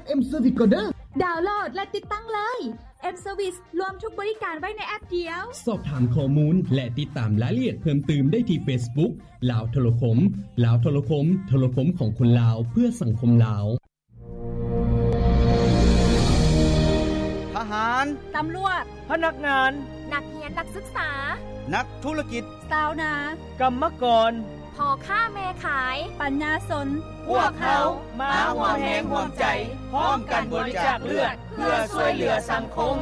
M Service ก่อนเด้อดาวน์โหลดและติดตั้งเลย M Service รวมทุกบริการไว้ในแอปเดียวสอบถามข้อมูลและติดตามรายละเอียดเพิ่มเติมได้ที่ Facebook ลาวโทรคมลาวโทรคมโทรคมของคนลาวเพื่อสังคมลาวทหารตำรวจพนักงานนักเรียนนักศึกษานักธุรกิจชาวนากรรมกรพ่อค้าแม่ขายปัญญาชนพวกเขามาร่วมแรงร่วมใจพร้อมกันบริจาคเลือดเพื่อช่วยเหลือสังคม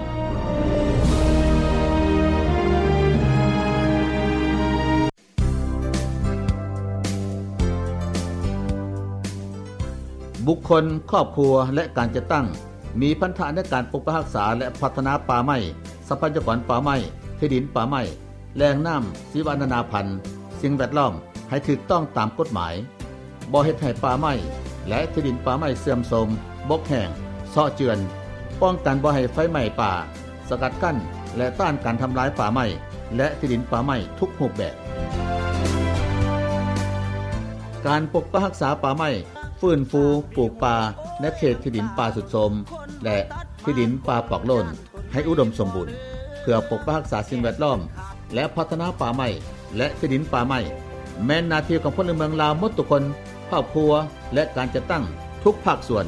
บุคคลครอบครัวและการจัดตั้งมีพันธะในการปกปักรักษาและพัฒนาป่าไม้ทรัพยากรป่าไม้ที่ดินป่าไม้แหล่งน้ำชีวนานาพันธุ์สิ่งแวดล้อมให้ถูกต้องตามกฎหมายบ่เฮ็ดให้ป่าไม้และที่ดินป่าไม้เสื่อมโทรมบกแห้งเซาะเจือนป้องกันบ่ให้ไฟไหม้ป่าสกัดกั้นและต้านการทำลายป่าไม้และที่ดินป่าไม้ทุกรูปแบบการปกปักรักษาป่าไม้ฟื้นฟูปลูกป่าในเขตที่ดินป่าสุดโทรมและที่ดินป่าปอกโล้นให้อุดมสมบูรณ์เพื่อปกปักรักษาสิ่งแวดล้อมและพัฒนาป่าไม้และที่ดินป่าไม้แม้นหน้าที่ของพลเมืองลาวหมดทุกคนครอบครัวและการจัดตั้งทุกภาคส่วน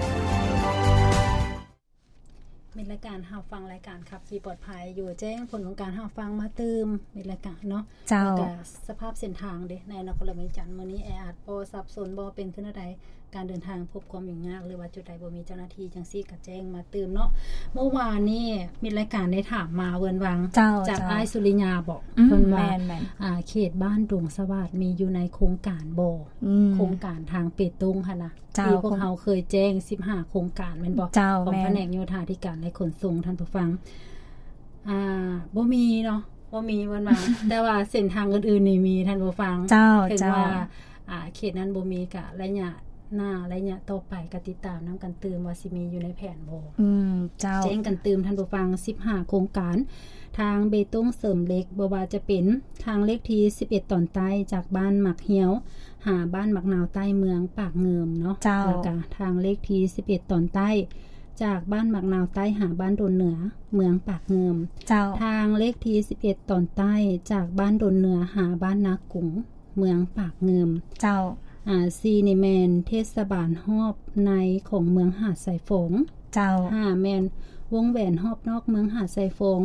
เป็นรายการหาฟังรายการขับขี่ปลอดภัยอยู่แจ้งผลของการหาฟังมาเติมเป็นรายการเนาะเจ้าสภาพเส้นทางเด้ในนครหลวงจันทร์มื้อนี้แออัดบ่สับสนบ่เป็นขึ้นใดการเดินทางพบความยุ่งยากหรือว่าจุดใดบ่มีเจ้าหน้าที่จังซี่ก็แจ้งมาเติมเนาะเมื่อวานนี้มีรายการได้ถามมาเวินวังจากอ้ายสุริยาบอกเพิ่นว่าเขตบ้านดงสวัสดิ์มีอยู่ในโครงการบ่โครงการทางเปตงค่ะนะที่พวกเฮาเคยแจ้ง15โครงการแม่นบ่ของแผนกโยธาธิการและขนส่งท่านผู้ฟังบ่มีเนาะบ่มีเวินวัง แต่ว่าเส้นทางอื่นๆนี่มีท่านผู้ฟังถึงว่าเขตนั้นบ่มีก็ระยะหน้าระยะต่อไปก็ติดตามนำกันเติมว่าสิมีอยู่ในแผนบ่เจ้าแจ้งกันเติมท่านผู้ฟัง15โครงการทางเบตงเสริมเหล็กบ่ว่าจะเป็นทางเลขที่11ตอนใต้จากบ้านหมักเหี่ยวหาบ้านหมักนาวใต้เมืองปากเงิมเนาะแล้วก็ทางเลขที่11ตอนใต้จากบ้านหมักนาวใต้หาบ้านดนเหนือเมืองปากเงิมทางเลขที่11ตอนใต้จากบ้านดนเหนือหาบ้านนากุ๋งเมืองปากเงิมเจ้าซีนิแมนเทศบาลฮอบในของเมืองหาดไซฟงเจ้าแมนวงแหวนฮอบนอกเมืองหาดไซฟง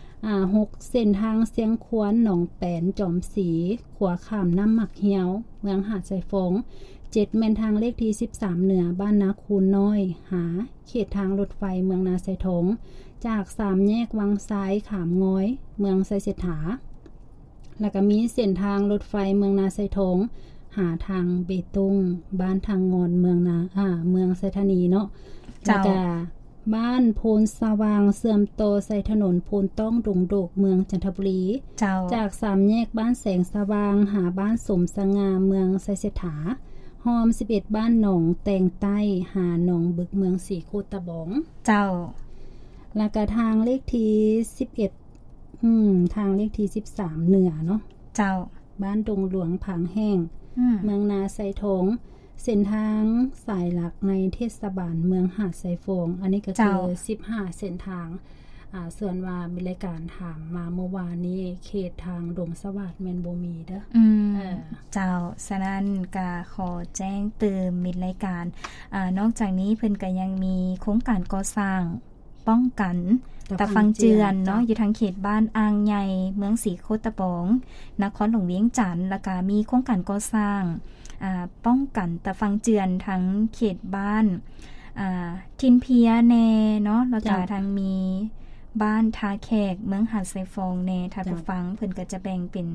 6เส้นทางเสียงควนหนองแปนจอมสีขวาข้ามน้ำหมักเหี่ยวเมืองหาดไซฟง7แม่นทางเลขที่13เหนือบ้านนาคูนน้อยหาเขตทางรถไฟเมืองนาไซทงจาก3แยกวังซ้ายขามง้อยเมืองไซเสถาแล้วก็มีเส้นทางรถไฟเมืองนาไซทงหาทางเบตงบ้านทางงอนเมืองเมืองไซธานีเนาะแล้วก็บ้านโพนสว่างเสื่อมโตใส่ถนนโพนต้องดงโดกเมืองจันทบุรีจาก3แยกบ้านแสงสว่างหาบ้านสมสง่าเมืองไซเสถาหอม11บ้านหนองแตงใต้หาหนองบึกเมืองสีโคตะบองเจ้าแล้วก็ทางเลขที่11ทางเลขที่13เหนือเนาะเจ้าบ้านดงหลวงผางแห้งเมืองนาไซทงเส้นทางสายหลักในเทศบาลเมืองหาดไซฟงอันนี้ก็คือ15เส้นทางส่วนว่ามีรายการถามมาเมื่อวานนี้เขตทางดงสวัสดิ์แม่นบ่มีเด้อเจ้าฉะนั้นก็ขอแจ้งเตือนมิตรรายการนอกจากนี้เพิ่นก็ยังมีโครงการก่อสร้างป้องกันตะฟังเจือนเนาะอยู่ทางเขตบ้านอ่างใหญ่เมืองสีโคตะบองนครหลวงเวียงจันทน์แล้วก็มีโครงการก่อสร้างป้องกันตะฟังเจือนทั้งเขตบ้านทินเพียแน่เนาะแล้วก็ทางมีบ้านทาแขกเมืองหาดไซฟองแน่ถ้าผู้ฟังเพิ่นก็จะแบ่งเป็น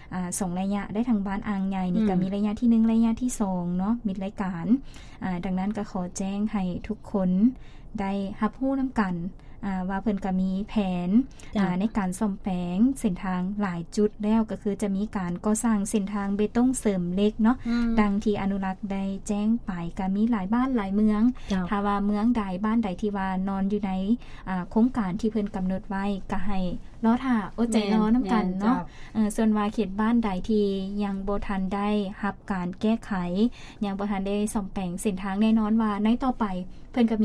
2ระยะได้ทางบ้านอ่างใหญ่นี่ก็มีระยะที่1ระยะที่2เนาะมีรายการดังนั้นก็ขอแจ้งให้ทุกคนได้รับรู้นำกันว่าเพิ่นก็มีแผนในการซ่อมแปลงเส้นทางหลายจุดแล้วก็คือจะมีการก่อสร้างเส้นทางเบตงเสริมเหล็กเนาะดังที่อนุรักษ์ได้แจ้งไปก็มีหลายบ้านหลายเมืองถ้าว่าเมืองใดบ้านใดที่ว่านอนอยู่ในโครงการที่เพิ่นกำหนดไว้ก็ให้รอท่าอดใจรอนำกันเนาะส่วนว่าเขตบ้านใดที่ยังบ่ทันได้รับการแก้ไขยังบ่ทันได้ซ่อมแปลงเส้นทางแน่นอนว่าในต่อไปเพิ่นก็